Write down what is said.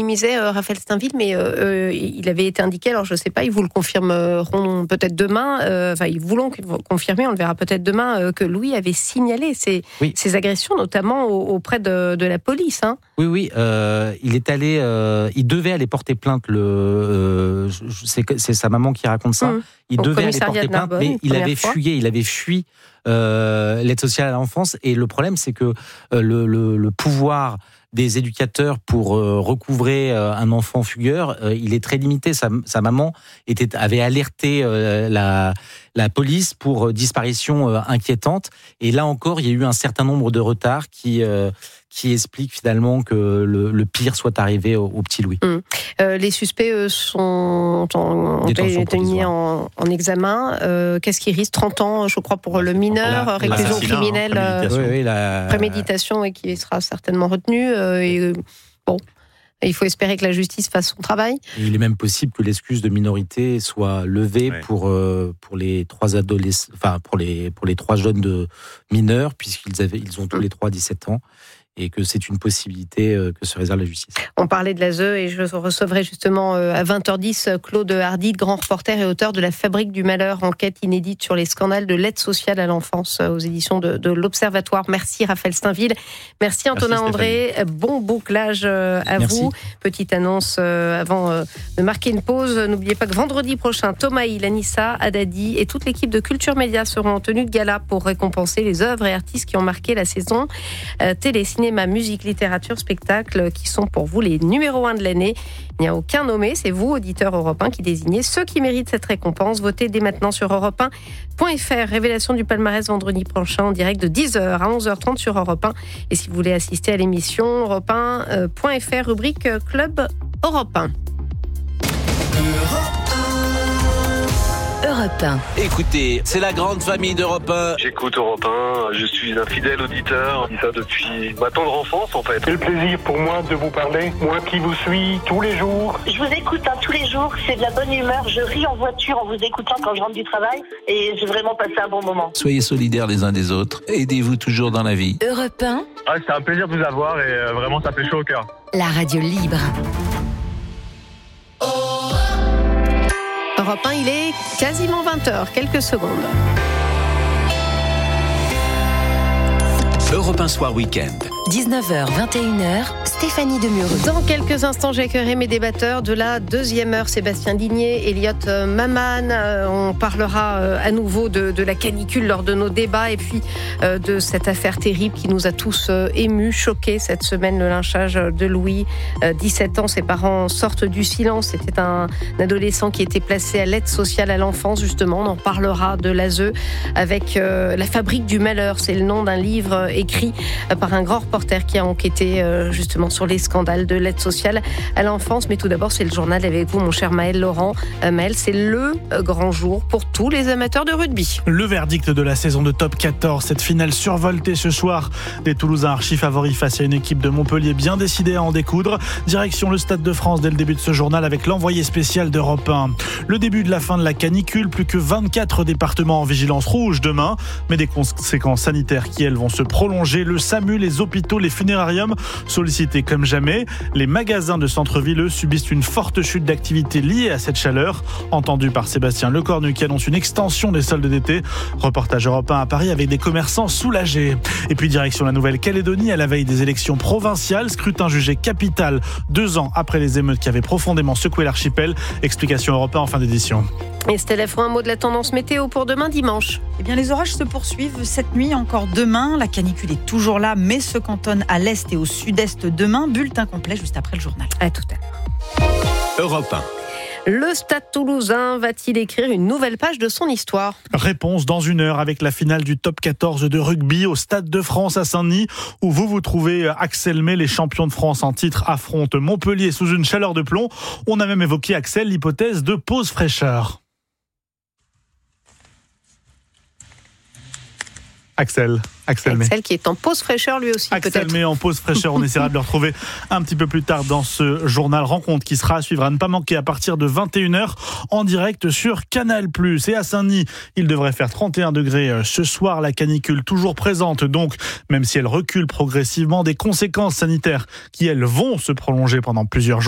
économisait Raphaël Steinville, mais il avait été indiqué, alors je ne sais pas, ils vous le confirmeront peut-être demain, ils voulont confirmer, on le verra peut-être demain, que Louis avait signalé ces agressions, notamment auprès de la police. Hein. Oui, il devait aller porter plainte, c'est sa maman qui raconte ça, il devait aller porter plainte, mais il avait fui l'aide sociale à l'enfance, et le problème c'est que le pouvoir des éducateurs pour recouvrer un enfant fugueur, il est très limité. Sa maman avait alerté la police pour disparition inquiétante, et là encore il y a eu un certain nombre de retards qui expliquent finalement que le pire soit arrivé au petit Louis. Les suspects ont été mis en examen. Qu'est-ce qu'ils risquent ? 30 ans, je crois, pour le mineur, réclusion criminelle, préméditation, et qui sera certainement retenu. Il faut espérer que la justice fasse son travail. Et il est même possible que l'excuse de minorité soit levée pour les trois adolescents, pour les trois jeunes mineurs, puisqu'ils ont tous les trois 17 ans. Et que c'est une possibilité que se réserve la justice. On parlait de l'ASE, et je recevrai justement à 20h10 Claude Hardy, grand reporter et auteur de La Fabrique du Malheur, enquête inédite sur les scandales de l'aide sociale à l'enfance aux éditions de l'Observatoire. Merci Raphaël Steinville. Merci Antonin André. Bon bouclage à vous. Petite annonce avant de marquer une pause. N'oubliez pas que vendredi prochain, Thomas Hill, Anissa Haddadi et toute l'équipe de Culture Média seront en tenue de gala pour récompenser les œuvres et artistes qui ont marqué la saison télé, cinéma, musique, littérature, spectacle, qui sont pour vous les numéros 1 de l'année. Il n'y a aucun nommé, c'est vous, auditeurs Europe 1, qui désignez ceux qui méritent cette récompense. Votez dès maintenant sur europe1.fr. Révélation du palmarès vendredi prochain en direct de 10h à 11h30 sur Europe 1. Et si vous voulez assister à l'émission, europe1.fr, rubrique Club Europe 1. Europe 1. Écoutez, c'est la grande famille d'Europe 1. J'écoute Europe 1, je suis un fidèle auditeur, je dis ça depuis ma tendre enfance en fait. C'est le plaisir pour moi de vous parler, moi qui vous suis tous les jours. Je vous écoute tous les jours, c'est de la bonne humeur, je ris en voiture en vous écoutant quand je rentre du travail et j'ai vraiment passé un bon moment. Soyez solidaires les uns des autres, aidez-vous toujours dans la vie. Europe 1. C'est un plaisir de vous avoir et vraiment ça fait chaud au cœur. La radio libre. Europe 1, il est quasiment 20h, quelques secondes. Europe 1 Soir Week-end. 19h, 21h, Stéphanie Demureux. Dans quelques instants, j'accueillerai mes débatteurs de la deuxième heure. Sébastien Digné, Elliot Maman. On parlera à nouveau de la canicule lors de nos débats et puis de cette affaire terrible qui nous a tous émus, choqués cette semaine, le lynchage de Louis. 17 ans, ses parents sortent du silence. C'était un adolescent qui était placé à l'aide sociale à l'enfance, justement. On en parlera de l'ASE avec La Fabrique du Malheur. C'est le nom d'un livre écrit par un grand reporter qui a enquêté justement sur les scandales de l'aide sociale à l'enfance. Mais tout d'abord, c'est le journal avec vous, mon cher Maël Laurent. Maël, c'est le grand jour pour tous les amateurs de rugby. Le verdict de la saison de Top 14, cette finale survoltée ce soir. Des Toulousains archi-favoris face à une équipe de Montpellier bien décidée à en découdre. Direction le Stade de France dès le début de ce journal avec l'envoyé spécial d'Europe 1. Le début de la fin de la canicule, plus que 24 départements en vigilance rouge demain, mais des conséquences sanitaires qui, elles, vont se prolonger. Le SAMU, les hôpitaux, les funérariums sollicités comme jamais. Les magasins de centre-ville, eux, subissent une forte chute d'activité liée à cette chaleur. Entendu par Sébastien Lecornu qui annonce une extension des soldes d'été. Reportage Europe 1 à Paris avec des commerçants soulagés. Et puis direction la Nouvelle-Calédonie à la veille des élections provinciales. Scrutin jugé capital 2 ans après les émeutes qui avaient profondément secoué l'archipel. Explication Europe 1 en fin d'édition. Et Stella, un mot de la tendance météo pour demain dimanche. Eh bien, les orages se poursuivent cette nuit, encore demain. La canicule est toujours là, mais se cantonne à l'est et au sud-est demain. Bulletin complet juste après le journal. À tout à l'heure. Europe 1. Le Stade toulousain va-t-il écrire une nouvelle page de son histoire ? Réponse dans 1 heure avec la finale du Top 14 de rugby au Stade de France à Saint-Denis, où vous trouvez Axel May. Les champions de France en titre affrontent Montpellier sous une chaleur de plomb. On a même évoqué, Axel, l'hypothèse de pause fraîcheur. Axel May. Qui est en pause fraîcheur lui aussi, Axel peut-être. May en pause fraîcheur. On essaiera de le retrouver un petit peu plus tard dans ce journal rencontre qui sera à suivre, à ne pas manquer à partir de 21h en direct sur Canal+. Et à Saint-Denis, il devrait faire 31 degrés ce soir. La canicule toujours présente, donc, même si elle recule progressivement, des conséquences sanitaires qui, elles, vont se prolonger pendant plusieurs jours.